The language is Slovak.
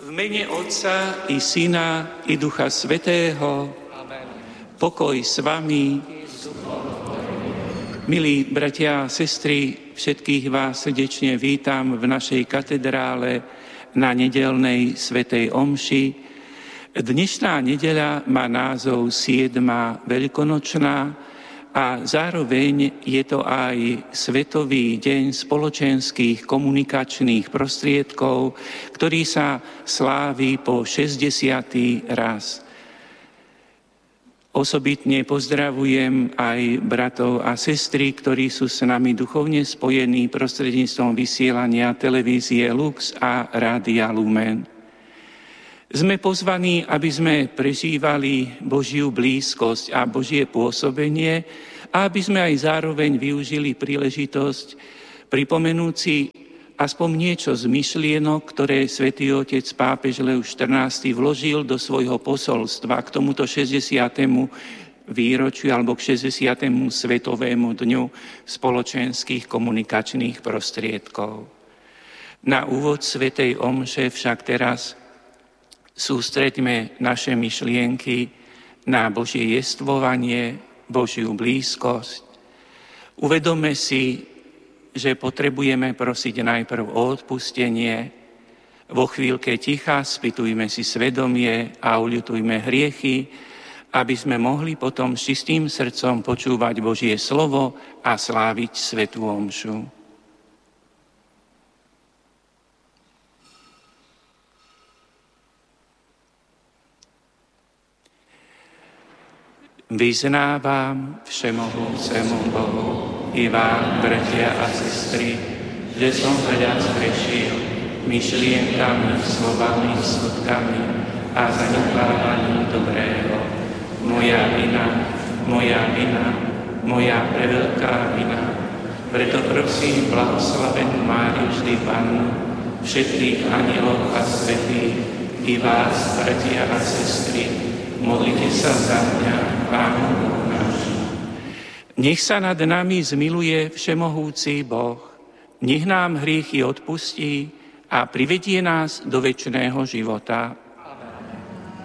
V mene Otca i Syna i Ducha Svätého. Amen. Pokoj s vami. Milí bratia a sestry, všetkých vás srdečne vítam v našej katedrále na nedeľnej svätej omši. Dnešná nedeľa má názov 7. veľkonočná a zároveň je to aj Svetový deň spoločenských komunikačných prostriedkov, ktorý sa slávi po 60. raz. Osobitne pozdravujem aj bratov a sestry, ktorí sú s nami duchovne spojení prostredníctvom vysielania televízie Lux a Rádia Lumen. Sme pozvaní, aby sme prežívali Božiu blízkosť a Božie pôsobenie a aby sme aj zároveň využili príležitosť pripomenúci aspoň niečo z myšlienok, ktoré Svätý Otec pápež Leus XIV vložil do svojho posolstva k tomuto 60. výročiu alebo k 60. Svetovému dňu spoločenských komunikačných prostriedkov. Na úvod svätej omše však teraz sústreďme naše myšlienky na Božie jestvovanie, Božiu blízkosť. Uvedomme si, že potrebujeme prosiť najprv o odpustenie. Vo chvíľke ticha spýtujme si svedomie a uľutujme hriechy, aby sme mohli potom s čistým srdcom počúvať Božie slovo a sláviť svätú omšu. Vyznávam všemohúcemu Bohu i vám, bratia a sestry, že som veľa zhrešil myšlienkami, slovami, skutkami a zanedbávaním dobrého. Moja vina, moja preveľká vina. Preto prosím blahoslavenú Máriu vždy Pannu, všetkých anielov a svätých, i vás, bratia a sestry, modlite sa za mňa, Pánu Bohu nášmu. Nech sa nad nami zmiluje všemohúci Boh, nech nám hriechy odpustí a privedie nás do večného života.